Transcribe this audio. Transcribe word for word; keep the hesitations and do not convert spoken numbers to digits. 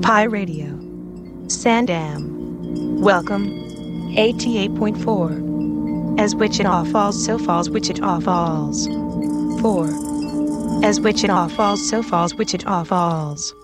Pi Radio. Sandam. Welcome. eighty-eight point four. As Wichita Falls, so falls Wichita Falls. four. As Wichita Falls, so falls Wichita Falls.